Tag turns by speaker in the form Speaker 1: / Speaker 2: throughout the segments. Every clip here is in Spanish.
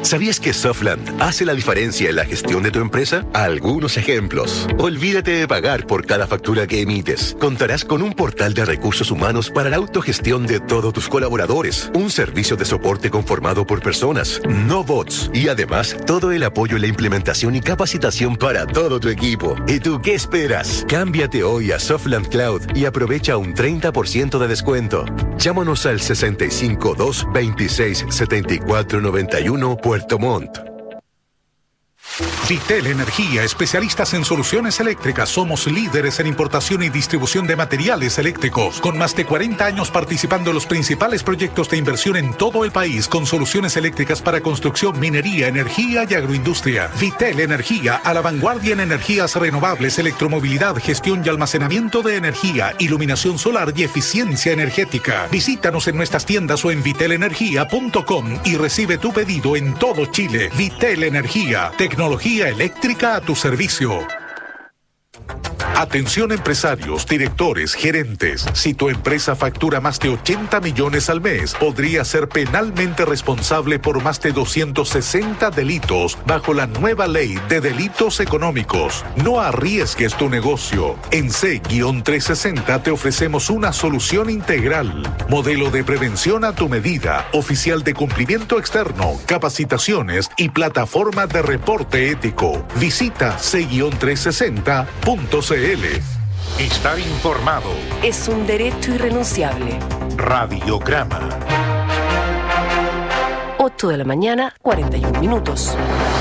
Speaker 1: ¿Sabías que Softland hace la diferencia en la gestión de tu empresa? Algunos ejemplos. Olvídate de pagar por cada factura que emites. Contarás con un portal de recursos humanos para la autogestión de todos tus colaboradores. Un servicio de soporte conformado por personas, no bots. Y además, todo el apoyo en la implementación y capacitación para todo tu equipo. ¿Y tú qué esperas? Cámbiate hoy a Softland Cloud y aprovecha un 30% de descuento. Llámanos al 65 226 7491 Puerto Montt.
Speaker 2: Vitel Energía, especialistas en soluciones eléctricas. Somos líderes en importación y distribución de materiales eléctricos, con más de 40 años participando en los principales proyectos de inversión en todo el país, con soluciones eléctricas para construcción, minería, energía y agroindustria. Vitel Energía, a la vanguardia en energías renovables, electromovilidad, gestión y almacenamiento de energía, iluminación solar y eficiencia energética. Visítanos en nuestras tiendas o en vitelenergia.com y recibe tu pedido en todo Chile. Vitel Energía, tecnología eléctrica a tu servicio. Atención empresarios, directores, gerentes. Si tu empresa factura más de 80 millones al mes, podría ser penalmente responsable por más de 260 delitos bajo la nueva ley de delitos económicos. No arriesgues tu negocio. En C-360 te ofrecemos una solución integral. Modelo de prevención a tu medida, oficial de cumplimiento externo, capacitaciones y plataforma de reporte ético. Visita C-360.cl. Estar informado
Speaker 3: es un derecho irrenunciable.
Speaker 2: Radiograma.
Speaker 3: 8 de la mañana, 41 minutos.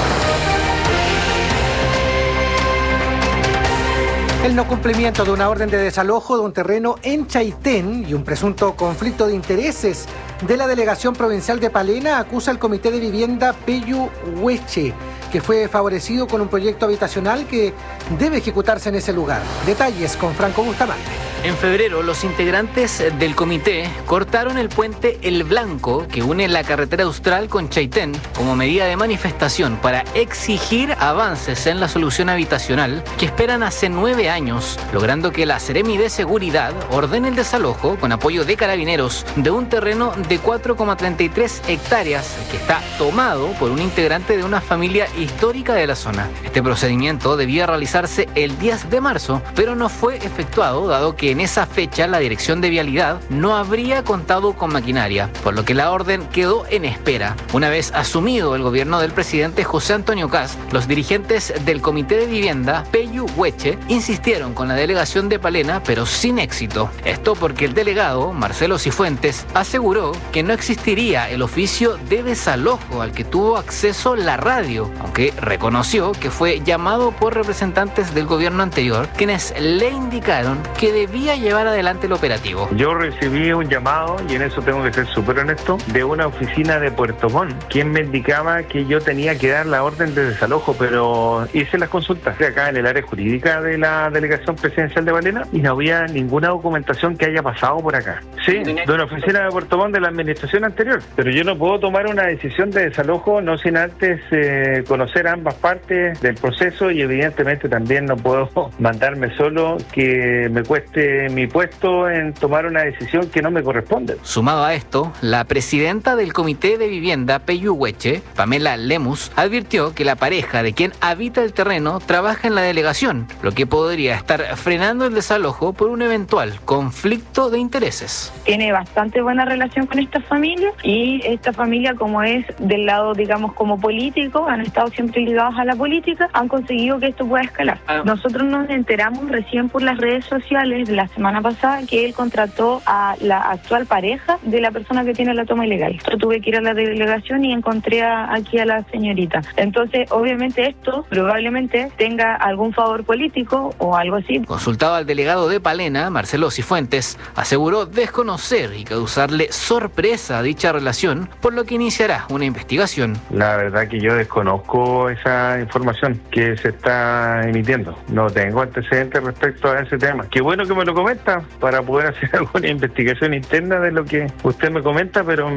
Speaker 4: El no cumplimiento de una orden de desalojo de un terreno en Chaitén y un presunto conflicto de intereses de la Delegación Provincial de Palena acusa al Comité de Vivienda Pellu Hueche, que fue favorecido con un proyecto habitacional que debe ejecutarse en ese lugar. Detalles con Franco Bustamante.
Speaker 5: En febrero, los integrantes del comité cortaron el puente El Blanco, que une la carretera Austral con Chaitén, como medida de manifestación para exigir avances en la solución habitacional que esperan hace 9 años, logrando que la Seremi de Seguridad ordene el desalojo, con apoyo de carabineros, de un terreno de 4,33 hectáreas que está tomado por un integrante de una familia histórica de la zona. Este procedimiento debía realizarse el 10 de marzo, pero no fue efectuado, dado que en esa fecha la Dirección de Vialidad no habría contado con maquinaria, por lo que la orden quedó en espera. Una vez asumido el gobierno del presidente José Antonio Kast, los dirigentes del Comité de Vivienda Pellu Hueche insistieron con la delegación de Palena, pero sin éxito. Esto porque el delegado, Marcelo Cifuentes, aseguró que no existiría el oficio de desalojo al que tuvo acceso la radio, aunque reconoció que fue llamado por representantes del gobierno anterior, quienes le indicaron que debía llevar adelante el operativo.
Speaker 6: Yo recibí un llamado, y en eso tengo que ser súper honesto, de una oficina de Puerto Montt, quien me indicaba que yo tenía que dar la orden de desalojo, pero hice las consultas de acá en el área jurídica de la Delegación Presidencial de Palena y no había ninguna documentación que haya pasado por acá. Sí, de una oficina de Puerto Montt de la administración anterior, pero yo no puedo tomar una decisión de desalojo no sin antes conocer ambas partes del proceso, y evidentemente también no puedo mandarme solo que me cueste mi puesto en tomar una decisión que no me corresponde.
Speaker 5: Sumado a esto, la presidenta del Comité de Vivienda Pellu Hueche, Pamela Lemus, advirtió que la pareja de quien habita el terreno trabaja en la delegación, lo que podría estar frenando el desalojo por un eventual conflicto de intereses.
Speaker 7: Tiene bastante buena relación con esta familia, y esta familia, como es del lado, digamos, como político, han estado siempre ligados a la política, han conseguido que esto pueda escalar. Nosotros nos enteramos recién por las redes sociales la semana pasada que él contrató a la actual pareja de la persona que tiene la toma ilegal. Yo tuve que ir a la delegación y encontré aquí a la señorita. Entonces, obviamente esto probablemente tenga algún favor político o algo así.
Speaker 5: Consultado al delegado de Palena, Marcelo Cifuentes, aseguró desconocer y causarle sorpresa a dicha relación, por lo que iniciará una investigación.
Speaker 6: La verdad que yo desconozco esa información que se está emitiendo. No tengo antecedentes respecto a ese tema. Qué bueno que me lo comenta para poder hacer alguna investigación interna de lo que usted me comenta, pero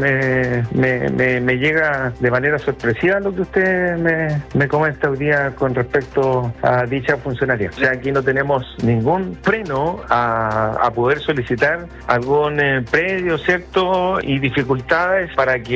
Speaker 6: me llega de manera sorpresiva lo que usted me comenta hoy día con respecto a dicha funcionaria. O sea, aquí no tenemos ningún freno a poder solicitar algún predio, ¿cierto? Y dificultades para que